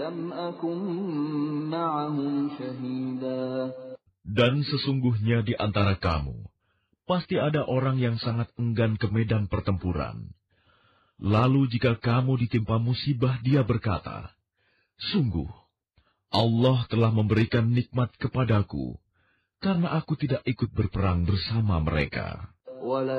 لم أكن معهم شهيدا. Dan sesungguhnya di antara kamu, pasti ada orang yang sangat enggan ke medan pertempuran. Lalu jika kamu ditimpa musibah, dia berkata, "Sungguh, Allah telah memberikan nikmat kepadaku, karena aku tidak ikut berperang bersama mereka."